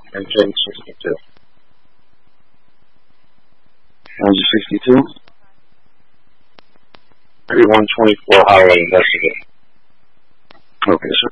and J 62. Ranger 62. 3124 highway investigator. Okay, so